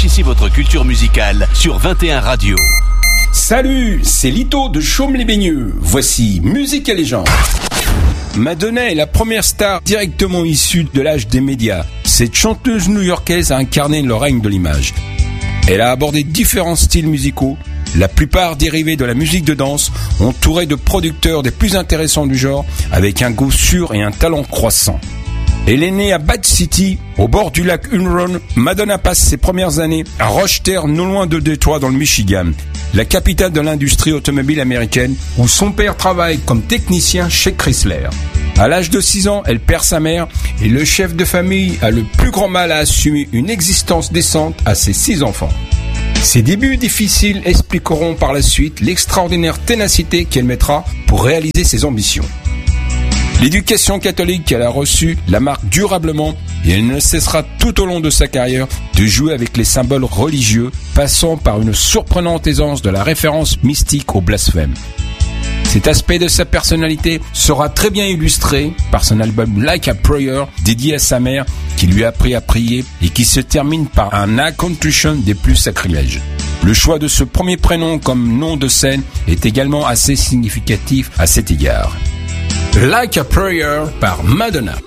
enrichissez votre culture musicale sur 21 Radio. Salut, c'est Lito de Chaumes-les-Baigneux. Voici Musique et Légende. Madonna est la première star directement issue de l'âge des médias. Cette chanteuse new-yorkaise a incarné le règne de l'image. Elle a abordé différents styles musicaux, la plupart dérivés de la musique de danse, entourée de producteurs des plus intéressants du genre, avec un goût sûr et un talent croissant. Elle est née à Bad City, au bord du lac Huron. Madonna passe ses premières années à Rochester, non loin de Détroit, dans le Michigan, la capitale de l'industrie automobile américaine, où son père travaille comme technicien chez Chrysler. À l'âge de 6 ans, elle perd sa mère et le chef de famille a le plus grand mal à assumer une existence décente à ses 6 enfants. Ses débuts difficiles expliqueront par la suite l'extraordinaire ténacité qu'elle mettra pour réaliser ses ambitions. L'éducation catholique qu'elle a reçue la marque durablement et elle ne cessera tout au long de sa carrière de jouer avec les symboles religieux, passant par une surprenante aisance de la référence mystique au blasphème. Cet aspect de sa personnalité sera très bien illustré par son album Like a Prayer, dédié à sa mère, qui lui a appris à prier et qui se termine par un accomplission des plus sacrilèges. Le choix de ce premier prénom comme nom de scène est également assez significatif à cet égard. Like a Prayer par Madonna.